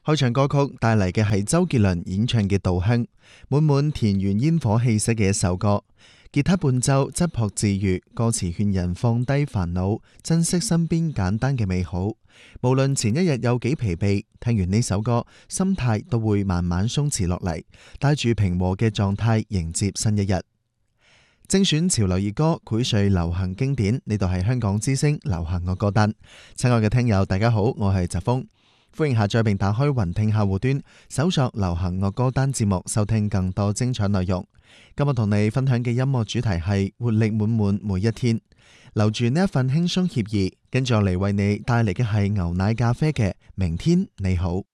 開場歌曲帶嚟嘅係周杰倫演唱嘅《稻香》，滿滿田園煙火氣息嘅一首歌。吉他伴奏質樸治癒，歌詞勸人放低煩惱，珍惜身邊簡單嘅美好。無論前一日有幾疲憊，聽完呢首歌，心態都會慢慢鬆弛落嚟，帶住平和嘅狀態迎接新一日。精選潮流熱歌，薈萃流行經典，呢度係香港之聲流行樂歌單。親愛嘅聽友，大家好，我係澤峰。歡迎下載並打開雲聽客戶端，搜索流行樂歌單節目，收聽更多精彩內容。今日同你分享嘅音樂主題係活力滿滿每一天，留住呢一份輕鬆愜意。跟住落嚟為你帶嚟嘅係牛奶咖啡嘅明天你好。